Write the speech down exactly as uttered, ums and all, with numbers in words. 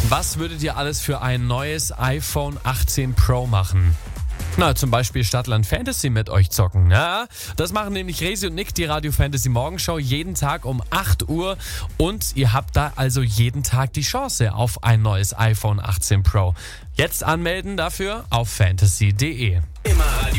Was würdet ihr alles für ein neues iPhone achtzehn Pro machen? Na, zum Beispiel Stadtland Fantasy mit euch zocken. Ja, das machen nämlich Resi und Nick, die Radio Fantasy Morgenshow, jeden Tag um acht Uhr. Und ihr habt da also jeden Tag die Chance auf ein neues iPhone achtzehn Pro. Jetzt anmelden dafür auf fantasy punkt de. Immer Radio